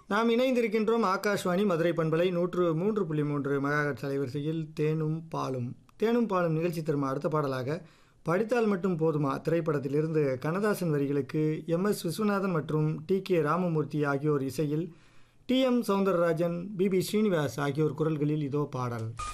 நாம் இணைந்திருக்கின்றோம் ஆகாஷ்வாணி மதுரை பண்பலை 103.3 மெகாஹெர்ட்ஸ் அலைவரிசையில் தேனும் பாலும். தேனும் பாலும் நிகழ்ச்சி தரும் அடுத்த பாடலாக படித்தால் மட்டும் போதுமா திரைப்படத்திலிருந்து கண்ணதாசன் வரிகளுக்கு MS விஸ்வநாதன் மற்றும் TK ராமமூர்த்தி ஆகியோர் இசையில் TM சௌந்தரராஜன், BB ஸ்ரீனிவாஸ் ஆகியோர் குரல்களில் இதோ பாடல்.